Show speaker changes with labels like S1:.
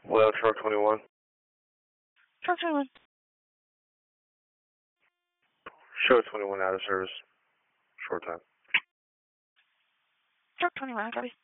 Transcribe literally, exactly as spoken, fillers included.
S1: Well, truck twenty-one.
S2: Truck twenty-one.
S1: Show twenty-one out of service. Short time.
S2: Truck twenty-one, I copy.